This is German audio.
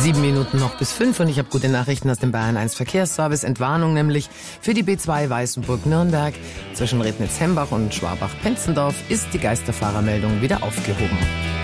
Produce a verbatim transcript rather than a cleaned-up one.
Sieben Minuten noch bis fünf und ich habe gute Nachrichten aus dem Bayern eins Verkehrsservice. Entwarnung nämlich für die B zwei Weißenburg-Nürnberg. Zwischen Rednitz-Hembach und Schwabach-Penzendorf ist die Geisterfahrermeldung wieder aufgehoben.